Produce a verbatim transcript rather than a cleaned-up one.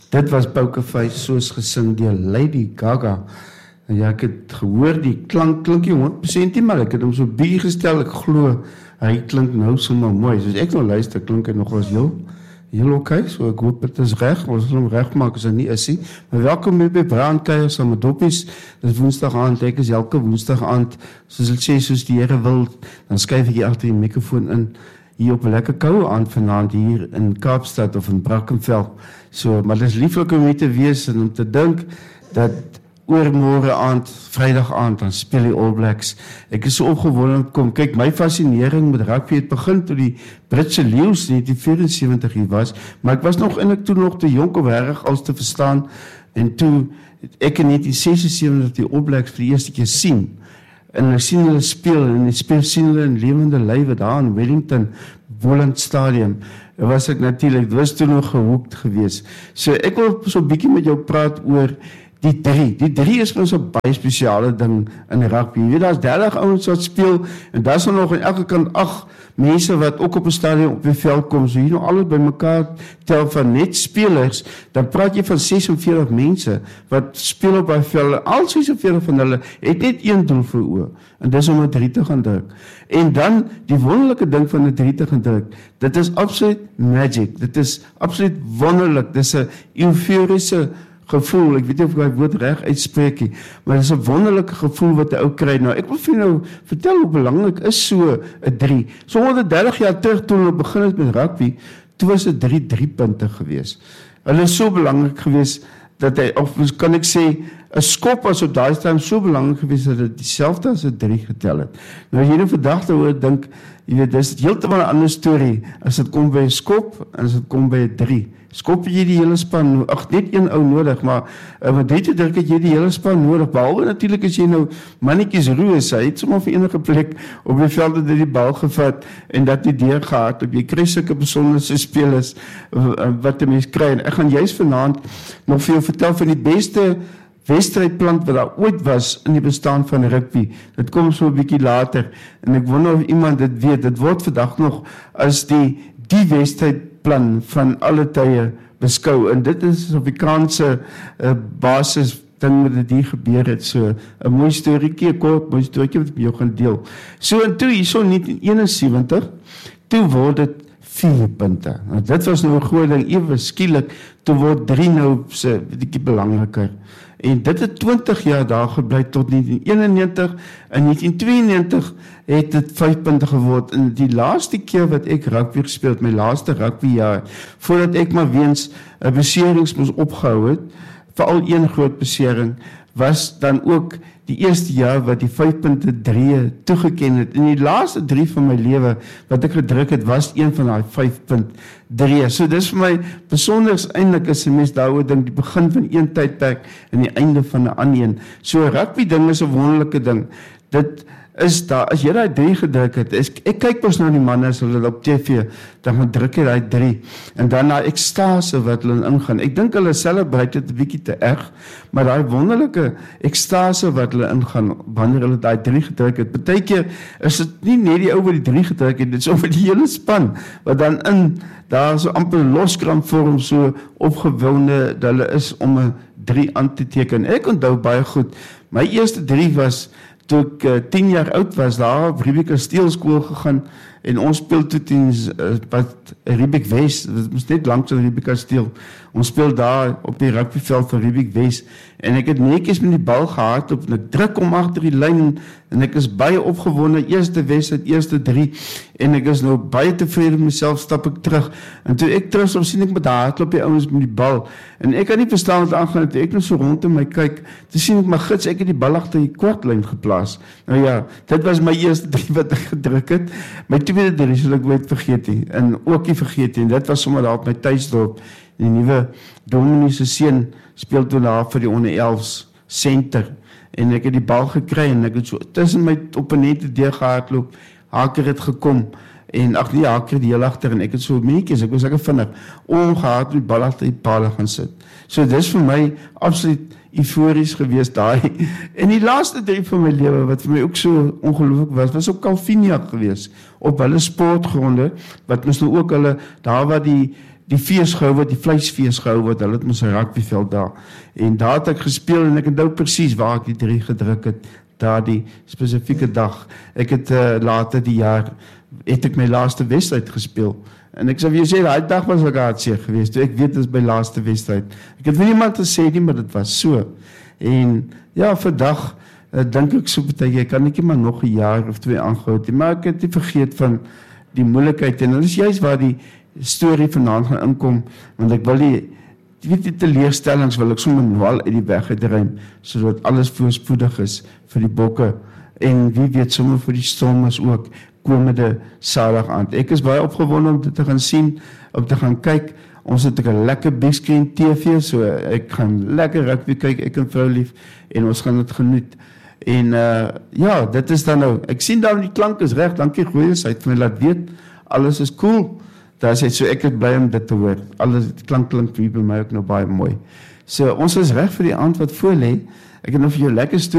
Dit was Poker Face soos gesing deur Lady Gaga. En ja, ek het gehoor die klank klink nie honderd persent nie, maar ek het hom so bier gestel, ek glo hy klink nou sommer mooi. Soos ek nou luister, klink hy nog was heel heel oké, so ek hoop dit is reg, ons sal hom reg maak as hy nie is nie. Maar welkom hier by Brandkuier saam met Doppies. Dit is woensdag aand, ek is elke woensdag aand, soos ek sê, soos die Here wil, dan skuif ek hier agter die mikrofoon in, hier op 'n lekker koue aand vanaand hier in Kaapstad of in Brackenfell. So, maar dit is lieflik om hier te wees en om te dink dat oormôre aand, Vrydag aand, dan speel die All Blacks. Ek is so opgewonde om te kom. Kyk, my fascinering met rugby het begin toe die Britse Lions in negentien vyf-en-sewentig hier was, maar ek was nog eintlik toe nog te jonk om reg alles te verstaan, en toe ek in negentien ses-en-sewentig die All Blacks vir die eerste keer sien, en ek sien hulle speel, en ek speel sien hulle in lewende lywe daar in Wellington, Boland Stadium, was ek natuurlik, dit was toe nog gehoekt gewees. So ek wil so 'n bietjie met jou praat oor die drie. Die drie is vir ons 'n baie spesiale ding in rugby. Jy weet, daar's dertig ouens wat speel, en daar's nog aan elke kant agt mense wat ook op 'n stadion op die veld kom, so hier nou alles bymekaar tel van net spelers, dan praat jy van sesenveertig mense wat speel op daai veld. Al sesenveertig van hulle het net een doel voor oë, en dis om 'n drie te gaan druk. En dan die wonderlike ding van 'n drie te gaan druk, dit is absoluut magic. Dit is absoluut wonderlik. Dis 'n euforiese gevoel, ek weet nie of ek die woord reg uitspreek nie, maar dit is 'n wonderlike gevoel wat 'n ou kry. Nou, ek wil vir nou vertel hoe belangrik is so 'n drie. So honderddertig jaar terug toe hulle begin het met rugby, toe was dit drie drie punte gewees. Hulle is so belangrik gewees dat hy, of kan ek sê, 'n skop was op daai stadium so belangrik gewees dat dit dieselfde as 'n drie getel het. Nou as jy nou vandag daaroor dink, jy weet, dis heeltemal 'n ander storie as dit kom by 'n skop en as dit kom by 'n drie. Skop jy die hele span, ag net een ou nodig, maar uh, met drie te druk het jy die hele span nodig, behalwe natuurlik as jy nou mannetjies roos, hy het sommer vir enige plek op die veld het die bal gevat en dat die deur gehard, op jy kry sulke besonderse spelers uh, wat 'n mens kry, en ek gaan juist vanaand nog vir jou vertel van die beste wedstrydplan wat daar ooit was in die bestaan van rugby. Dit kom so 'n bietjie later, en ek wonder of iemand dit weet. Dit word vandag nog as die die wedstrydplan van alle tye beskou, en dit is 'n Afrikaanse uh, basis ding wat dit hier gebeur het. So 'n mooi storieetjie, 'n kort mooi storieetjie wat ek met jou gaan deel. So en toe hierso negentien eenensewentig, toe word dit vier punte. Nou, dit was nou 'n groot ding, ewe skielik, toe word drie nou se bietjie belangriker. En dit het twintig jaar daar gebly tot negentien eenennegentig, en negentien tweeënnegentig het dit vyf punte geword. En die laaste keer wat ek rugby gespeel het, my laaste rugbyjaar, voordat ek maar weens 'n beserings moes opgehou het, veral een groot besering, was dan ook die eerste jaar wat die vyf punte drie toegeken het. En die laaste drie van my lewe wat ek gedruk het, was een van daai vyf punt drie. So dis vir my besonders eintlik as 'n mens daaroor dink, die begin van een tydperk en die einde van 'n ander een. So rugby ding is 'n wonderlike ding. Dit is daar, as jy daai drie gedruk het, is, ek kyk pas na die manne as hulle op T V, dan gaan druk jy daai drie, en dan daai ekstase wat hulle ingaan. Ek dink hulle celebrate dit 'n bietjie te erg, maar daai wonderlike ekstase wat hulle ingaan, wanneer hulle daai drie gedruk het, partykeer is dit nie net die ou wat die drie gedruk het, dit is oor die hele span, wat dan in, daar so amper loskram vorm, so opgewonde dat hulle is om 'n drie aan te teken. Ek onthou baie goed, my eerste drie was toe ek uh, tien jaar oud was, daar op Riebeeck Kasteel skool gegaan, en ons speel toe teen uh, wat Riebeeck Wes, dit was net langs aan Riebeeck Kasteel. Ons speel daar op die rugbyveld van Riebeeck Wes, en ek het netjies met die bal gehardloop, en ek druk om agter die lyn, en ek is baie opgewonde, eerste wedstryd, eerste drie, en ek is nou baie tevrede met myself, stap ek terug, en toe ek terug so sien ek met hardloop die ouens met die bal, en ek kan nie verstaan wat aangaan het, ek nou so rondom my kyk, toe sien ek my gids, ek het die bal agter die kwartlyn geplaas. Nou ja, dit was my eerste drie wat ek gedruk het, my tweede drie sal ek nooit vergeet nie, en ook nie vergeet nie, en dit was sommer daar op my tuisdorp, die nuwe Dominee se seun speel toe daar vir die onder elfs center, en ek het die bal gekry, en ek het so tussen my opponente deur gehardloop, Haker het gekom, en ag nee, Haker die heel agter, en ek het so meetjies, ek was lekker vinnig, ongehard met die bal agter die paal gaan sit. So dis vir my absoluut eufories gewees daai. En die laaste drie van my lewe wat vir my ook so ongelooflik was, was op Calvinia gewees, op hulle sportgronde, wat mens nou ook hulle, daar waar die die fees gehou wat, die vleisfees gehou wat, hulle het ons 'n rugbyveld daar. En daar het ek gespeel en ek onthou presies waar ek die drie gedruk het, daar die spesifieke dag. Ek het uh, later die jaar, het ek my laaste wedstryd gespeel. En ek sal vir jou sê, daai dag was ek hartseer geweest, ek weet dit is my laaste wedstryd. Ek het vir niemand gesê nie, maar dit was so. En ja, vandag, uh, dink ek so baie, jy kan nie maar nog 'n jaar of twee aangehou het, maar ek het nie vergeet van die moeilikheid, en dit is juist waar die storie vanaand gaan inkom, want ek wil die, weet die teleurstellings wil ek sommer wel uit die weg uitruim, sodat alles voorspoedig is vir die bokke, en wie weet sommer vir die stormers ook, komende Saterdag aand. Ek is baie opgewonde om dit te gaan sien, om te gaan kyk. Ons het 'n lekker big screen T V, so ek gaan lekker rugby kyk, ek en vrou lief, en ons gaan dit geniet. En uh, ja, dit is dan nou, ek sien daar die klank is reg, dankie goeie, sy het vir my laat weet, alles is cool. Daar sê so, ek is bly om dit te hoor. Alles, die klank klink vir by my ook nou baie mooi. So, ons is reg vir die aand wat voor lê. Ek het nou vir jou lekker storie